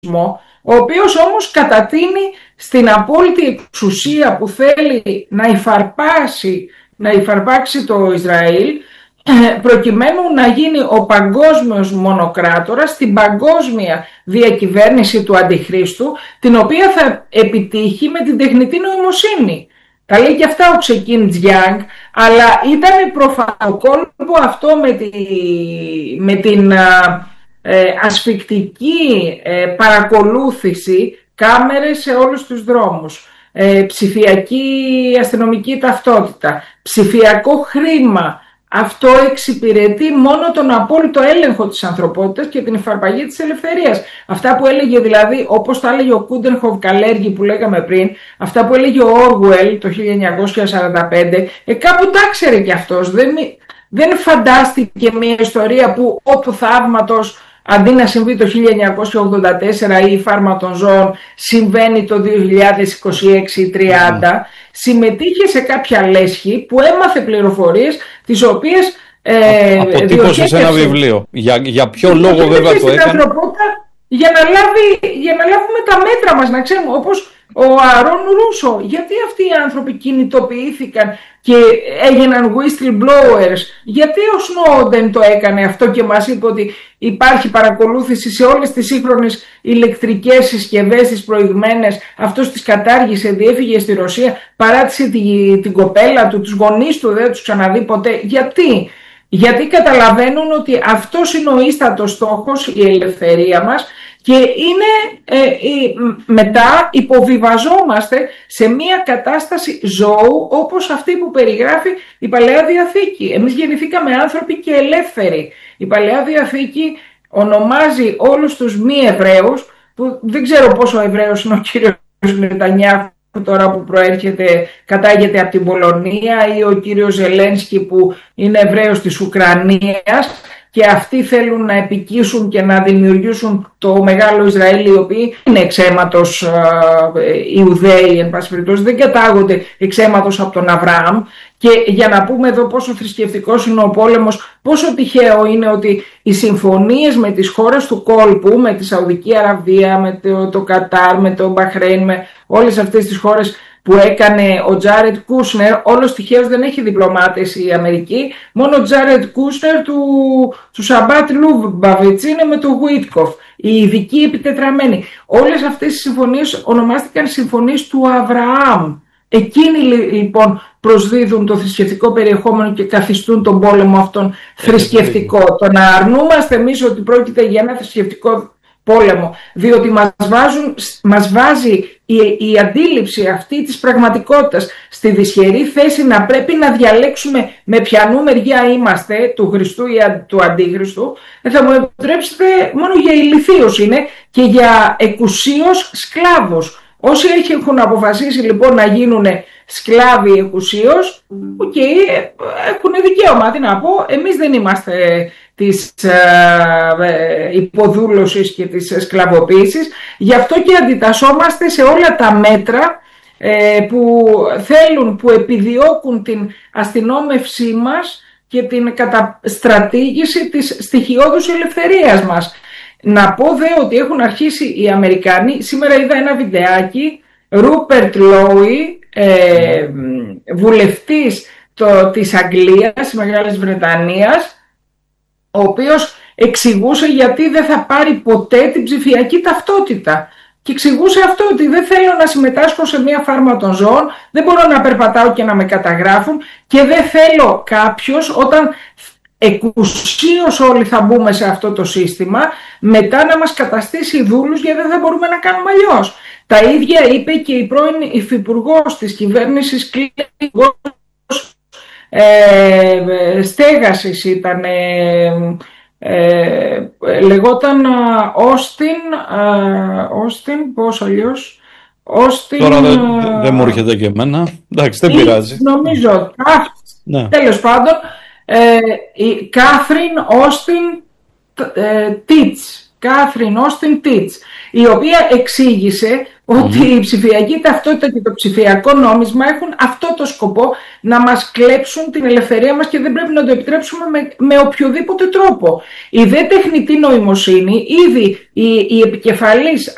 ο οποίος όμως κατατείνει στην απόλυτη εξουσία που θέλει να υφαρπάξει το Ισραήλ, προκειμένου να γίνει ο παγκόσμιος μονοκράτορας στην παγκόσμια διακυβέρνηση του Αντιχρίστου, την οποία θα επιτύχει με την τεχνητή νοημοσύνη. Τα λέει και αυτά ο Ξεκίν Τζιάνγκ, αλλά ήταν προφανοκόλπο αυτό με την ασφικτική παρακολούθηση, κάμερες σε όλους τους δρόμους, ψηφιακή αστυνομική ταυτότητα, ψηφιακό χρήμα. Αυτό εξυπηρετεί μόνο τον απόλυτο έλεγχο της ανθρωπότητας και την υφαρπαγή της ελευθερίας. Αυτά που έλεγε δηλαδή, όπως τα έλεγε ο Κούντενχοφ Καλέργη που λέγαμε πριν, αυτά που έλεγε ο Όργουελ το 1945, κάπου τα ξέρε κι αυτός. Δεν φαντάστηκε μια ιστορία που όπου θαύματος, αντί να συμβεί το 1984 ή η φάρμα των ζώων, συμβαίνει το 2026 ή 30, συμμετείχε σε κάποια λέσχη που έμαθε πληροφορίες τις οποίες αποτύπωσε σε ένα βιβλίο. Για ποιο λόγο βέβαια το έκανε? Για να λάβουμε τα μέτρα μας, να ξέρουμε, όπως ο Αρών Ρούσο. Γιατί αυτοί οι άνθρωποι κινητοποιήθηκαν και έγιναν whistleblowers? Γιατί ο Σνόντεν το έκανε αυτό και μας είπε ότι υπάρχει παρακολούθηση σε όλες τις σύγχρονες ηλεκτρικές συσκευές τις προηγμένες? Αυτός τις κατάργησε, διέφυγε στη Ρωσία, παράτησε την κοπέλα του, τους γονείς του δεν τους ξαναδεί ποτέ. Γιατί καταλαβαίνουν ότι αυτός είναι ο ίστατος στόχος, η ελευθερία μας, και μετά υποβιβαζόμαστε σε μια κατάσταση ζώου όπως αυτή που περιγράφει η Παλαιά Διαθήκη. Εμείς γεννηθήκαμε άνθρωποι και ελεύθεροι. Η Παλαιά Διαθήκη ονομάζει όλους τους μη Εβραίους, που δεν ξέρω πόσο Εβραίος είναι ο κύριος Νετανιάχου τώρα που κατάγεται από την Πολωνία, ή ο κύριος Ζελένσκι που είναι Εβραίος της Ουκρανίας, και αυτοί θέλουν να επικίσουν και να δημιουργήσουν το μεγάλο Ισραήλ, οι οποίοι είναι εξαίματος Ιουδαίοι, εν πάση περιπτώσει, δεν κατάγονται εξαίματος από τον Αβραάμ. Και για να πούμε εδώ πόσο θρησκευτικός είναι ο πόλεμος, πόσο τυχαίο είναι ότι οι συμφωνίες με τις χώρες του κόλπου, με τη Σαουδική Αραβία, με το Κατάρ, με το Μπαχρέιν, με όλες αυτές τις χώρες που έκανε ο Τζάρετ Κούσνερ, όλος τυχαίως δεν έχει διπλωμάτες η Αμερική, μόνο ο Τζάρετ Κούσνερ του Σαμπάτ Λούμπαβιτς είναι με το Βουίτκοφ, οι ειδικοί επιτετραμένοι. Όλες αυτές οι συμφωνίες ονομάστηκαν συμφωνίες του Αβραάμ. Εκείνοι λοιπόν προσδίδουν το θρησκευτικό περιεχόμενο και καθιστούν τον πόλεμο αυτόν θρησκευτικό. Το να αρνούμαστε εμείς ότι πρόκειται για ένα θρησκευτικό πόλεμο, διότι μας βάζει η αντίληψη αυτή της πραγματικότητας στη δυσχερή θέση να πρέπει να διαλέξουμε με ποιανού μεριά είμαστε, του Χριστού ή του Αντίχριστου. Θα μου επιτρέψετε, μόνο για ηλιθίους είναι και για εκουσίως σκλάβους. Όσοι έχουν αποφασίσει λοιπόν να γίνουν σκλάβοι εκουσίως, έχουν δικαίωμα, τι να πω, εμείς δεν είμαστε της υποδούλωσης και της σκλαβοποίησης. Γι' αυτό και αντιτασσόμαστε σε όλα τα μέτρα που επιδιώκουν την αστυνόμευσή μας και την καταστρατήγηση της στοιχειώδους ελευθερίας μας. Να πω δε ότι έχουν αρχίσει οι Αμερικάνοι. Σήμερα είδα ένα βιντεάκι, Ρούπερτ Λόι, βουλευτής της Αγγλίας, της Μεγάλης Βρετανίας, ο οποίος εξηγούσε γιατί δεν θα πάρει ποτέ την ψηφιακή ταυτότητα. Και εξηγούσε αυτό, ότι δεν θέλω να συμμετάσχω σε μια φάρμα των ζώων, δεν μπορώ να περπατάω και να με καταγράφουν, και δεν θέλω κάποιος, όταν εκουσίως όλοι θα μπούμε σε αυτό το σύστημα, μετά να μας καταστήσει δούλους, γιατί δεν θα μπορούμε να κάνουμε αλλιώς. Τα ίδια είπε και η πρώην υφυπουργός της κυβέρνησης Κλίνικος, στέγασης ήταν, λεγόταν Όστιν, πώς αλλιώς, τώρα δεν μου έρχεται και εμένα, εντάξει, δεν πειράζει. Νομίζω, ναι. Τέλος πάντων, η Κάθριν Όστιν Τίτς, η οποία εξήγησε ότι η ψηφιακή ταυτότητα και το ψηφιακό νόμισμα έχουν αυτό το σκοπό, να μας κλέψουν την ελευθερία μας, και δεν πρέπει να το επιτρέψουμε με οποιοδήποτε τρόπο. Η δε τεχνητή νοημοσύνη, ήδη η επικεφαλής